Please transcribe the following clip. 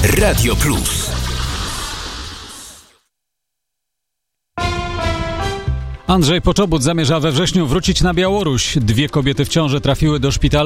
Radio Plus. Andrzej Poczobut zamierza we wrześniu wrócić na Białoruś. 2 kobiety w ciąży trafiły do szpitala